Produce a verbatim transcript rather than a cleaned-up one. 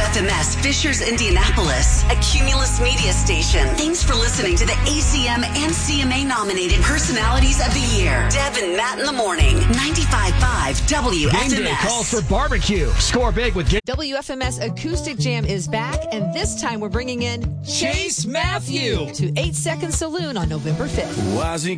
F M S Fishers, Indianapolis, a Cumulus media station. Thanks for listening to the A C M and C M A nominated Personalities of the Year. Deb and Matt in the Morning. ninety-five point five W F M S. Game day calls for barbecue. Score big with Game. W F M S Acoustic Jam is back, and this time we're bringing in Chase Matthew to eight Second Saloon on November fifth. Why is he